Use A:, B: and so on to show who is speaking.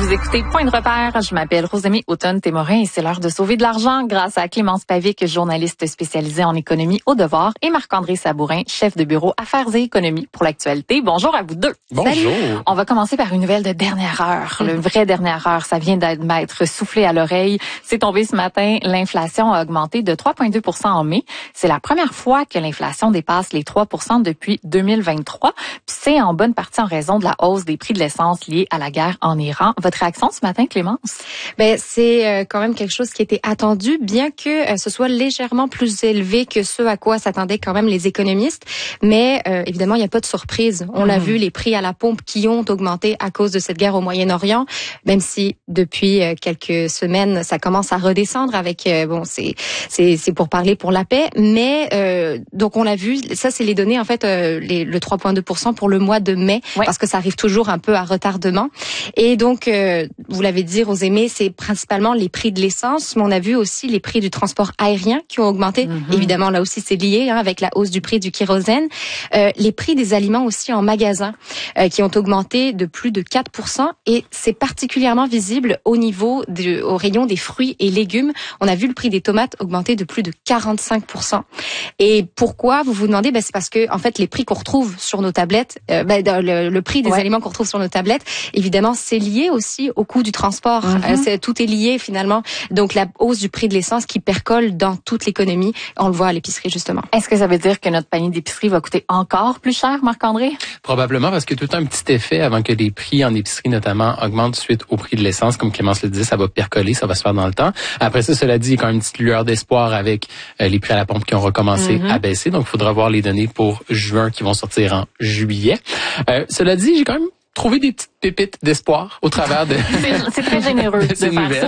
A: Vous écoutez Point de repère. Je m'appelle Rosemie Automne-Témorin et c'est l'heure de sauver de l'argent grâce à Clémence Pavic, journaliste spécialisée en économie au devoir, et Marc-André Sabourin, chef de bureau Affaires et économie pour l'actualité. Bonjour à vous deux.
B: Bonjour.
A: Salut. On va commencer par une nouvelle de dernière heure. Le vrai dernière heure, ça vient d'être soufflé à l'oreille. C'est tombé ce matin. L'inflation a augmenté de 3,2 % en mai. C'est la première fois que l'inflation dépasse les 3 % depuis 2023. Puis c'est en bonne partie en raison de la hausse des prix de l'essence liée à la guerre en Iran. Votre réaction ce matin, Clémence?
C: C'est quand même quelque chose qui était attendu, bien que ce soit légèrement plus élevé que ce à quoi s'attendaient quand même les économistes. Mais évidemment, il n'y a pas de surprise. On l'a vu, les prix à la pompe qui ont augmenté à cause de cette guerre au Moyen-Orient, même si depuis quelques semaines, ça commence à redescendre avec, c'est pour parler pour la paix. Mais donc on l'a vu, ça c'est les données, en fait, le 3,2 % pour le mois de mai, parce que ça arrive toujours un peu à retardement. Et donc, vous l'avez dit, Rosémée, c'est principalement les prix de l'essence, mais on a vu aussi les prix du transport aérien qui ont augmenté. Évidemment, là aussi, c'est lié avec la hausse du prix du kérosène. Les prix des aliments aussi en magasin qui ont augmenté de plus de 4 %. Et c'est particulièrement visible au rayon des fruits et légumes. On a vu le prix des tomates augmenter de plus de 45 %. Et pourquoi, vous vous demandez? C'est parce que, en fait, les prix qu'on retrouve sur nos tablettes, le prix des aliments qu'on retrouve sur nos tablettes, évidemment, c'est lié aussi au coût du transport. Tout est lié finalement. Donc la hausse du prix de l'essence qui percole dans toute l'économie, on le voit à l'épicerie justement.
A: Est-ce que ça veut dire que notre panier d'épicerie va coûter encore plus cher, Marc-André?
B: Probablement, parce que tout un petit effet avant que les prix en épicerie notamment augmentent suite au prix de l'essence. Comme Clémence le disait, ça va percoler, ça va se faire dans le temps. Après ça, cela dit, il y a quand même une petite lueur d'espoir avec les prix à la pompe qui ont recommencé à baisser. Donc il faudra voir les données pour juin qui vont sortir en juillet. Cela dit, j'ai quand même trouvé des petites pépites d'espoir au travers de
A: C'est très généreux de faire ça.